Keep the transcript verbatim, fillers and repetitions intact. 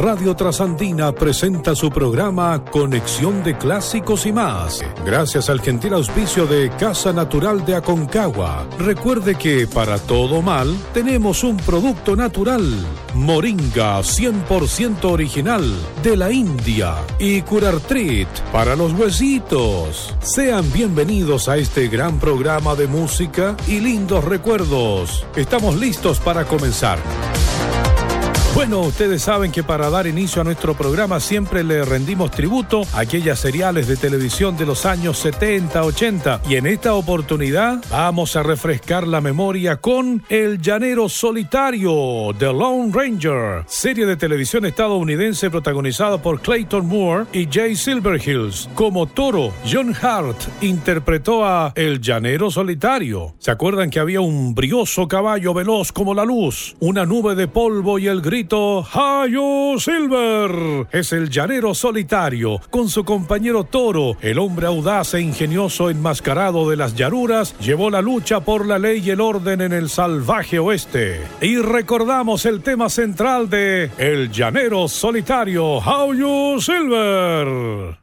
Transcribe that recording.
Radio Trasandina presenta su programa Conexión de Clásicos y más. Gracias al gentil auspicio de Casa Natural de Aconcagua. Recuerde que para todo mal tenemos un producto natural. Moringa cien por ciento original de la India y Curartrit para los huesitos. Sean bienvenidos a este gran programa de música y lindos recuerdos. Estamos listos para comenzar. Bueno, ustedes saben que para dar inicio a nuestro programa siempre le rendimos tributo a aquellas seriales de televisión de los años setenta, ochenta. Y en esta oportunidad vamos a refrescar la memoria con El Llanero Solitario, The Lone Ranger, serie de televisión estadounidense protagonizada por Clayton Moore y Jay Silverheels. Como Toro, John Hart interpretó a El Llanero Solitario. ¿Se acuerdan que había un brioso caballo veloz como la luz, una nube de polvo y el grito "¡Hayo Silver"? Es el Llanero Solitario, con su compañero Toro, el hombre audaz e ingenioso enmascarado de las llanuras, llevó la lucha por la ley y el orden en el salvaje oeste. Y recordamos el tema central de El Llanero Solitario, "Hayo Silver".